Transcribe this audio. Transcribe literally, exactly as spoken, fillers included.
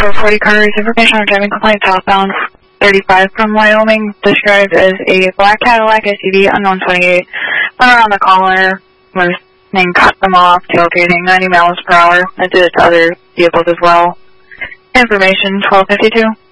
four forty cars, information on driving complaint southbound thirty-five from Wyoming, described as a black Cadillac S U V, unknown twenty-eight. Went around the corner, was named cut them off, tailgating ninety miles per hour. I did it to other vehicles as well. Information twelve fifty-two.